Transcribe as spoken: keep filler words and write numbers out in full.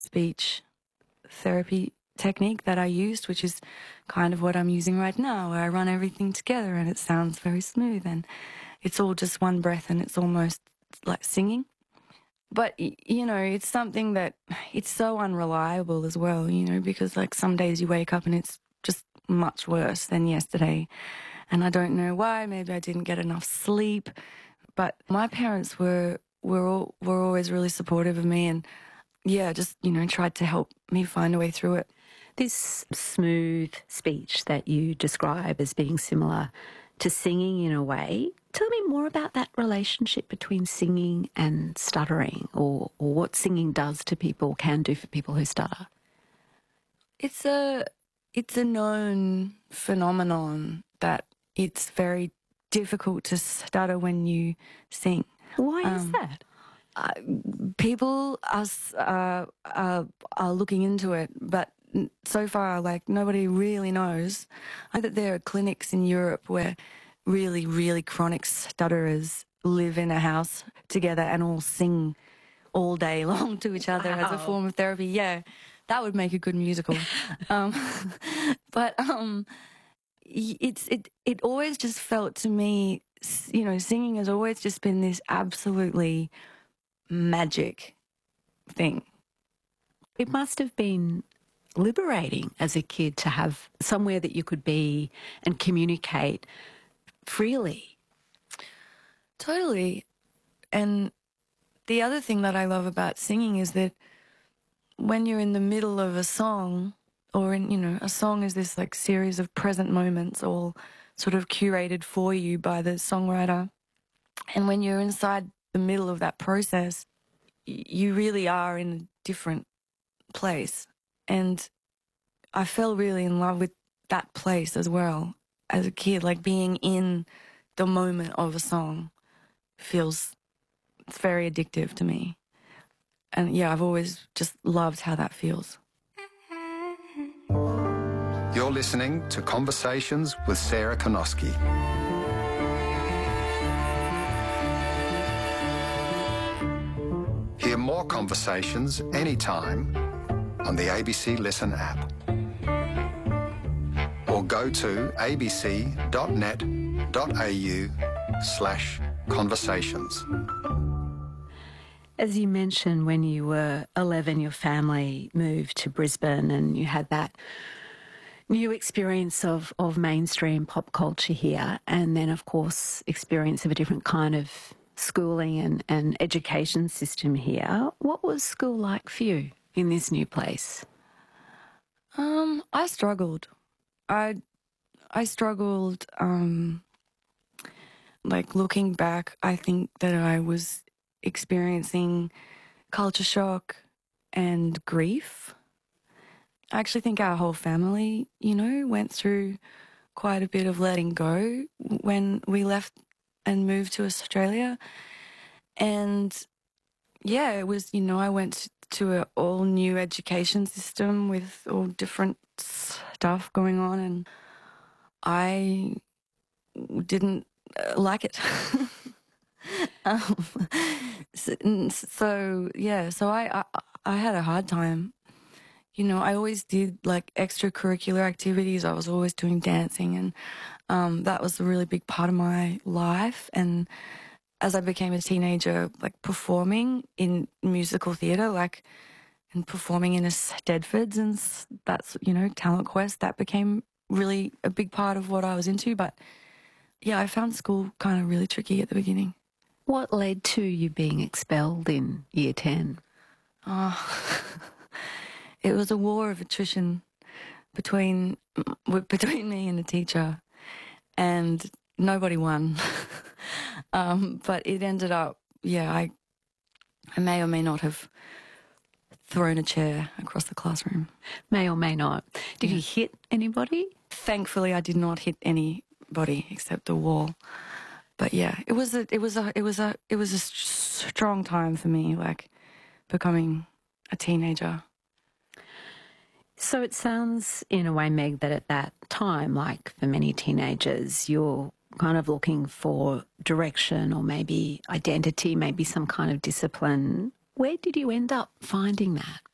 speech therapy technique that I used, which is kind of what I'm using right now, where I run everything together and it sounds very smooth and it's all just one breath and it's almost like singing. But, you know, it's something that it's so unreliable as well, you know, because like some days you wake up and it's just much worse than yesterday. And I don't know why. Maybe I didn't get enough sleep. But my parents were were all, were always really supportive of me and, yeah, just, you know, tried to help me find a way through it. This smooth speech that you describe as being similar to singing in a way, tell me more about that relationship between singing and stuttering, or, or what singing does to people, can do for people who stutter. It's a, it's a known phenomenon that it's very difficult to stutter when you sing. Why is um, that? Uh, people are, uh, are, are looking into it, but so far, like, nobody really knows. I know that there are clinics in Europe where really, really chronic stutterers live in a house together and all sing all day long to each other Wow. as a form of therapy. Yeah, that would make a good musical. um, but um, it's it it always just felt to me, you know, singing has always just been this absolutely magic thing. It must have been liberating as a kid to have somewhere that you could be and communicate freely. Totally. And the other thing that I love about singing is that when you're in the middle of a song, or in, you know, a song is this like series of present moments all sort of curated for you by the songwriter. And when you're inside the middle of that process, you really are in a different place. And I fell really in love with that place as well as a kid, like being in the moment of a song feels, it's very addictive to me. And yeah, I've always just loved how that feels. You're listening to Conversations with Sarah Konoski. Hear more conversations anytime on the A B C Listen app. Or go to abc.net.au slash conversations. As you mentioned, when you were eleven, your family moved to Brisbane and you had that new experience of, of mainstream pop culture here, and then, of course, experience of a different kind of schooling and, and education system here. What was school like for you in this new place? Um, I struggled. I I struggled, um, like looking back, I think that I was experiencing culture shock and grief. I actually think our whole family, you know, went through quite a bit of letting go when we left and moved to Australia. And yeah, it was, you know, I went to an all new education system with all different stuff going on, and I didn't uh, like it. um, so, so yeah, so I, I I had a hard time. You know, I always did like extracurricular activities. I was always doing dancing, and um, that was a really big part of my life. And as I became a teenager, like performing in musical theatre, like, and performing in a Stedfords, and that's, you know, Talent Quest, that became really a big part of what I was into. But yeah, I found school kind of really tricky at the beginning. What led to you being expelled in year ten? Oh, it was a war of attrition between between me and the teacher, and nobody won. um, but it ended up, yeah, I, I may or may not have thrown a chair across the classroom. May or may not. Did Yeah. you hit anybody? Thankfully, I did not hit anybody except the wall. But yeah, it was a, it was a, it was a, it was a strong time for me, like becoming a teenager. So it sounds, in a way, Meg, that at that time, like for many teenagers, you're kind of looking for direction or maybe identity, maybe some kind of discipline. Where did you end up finding that?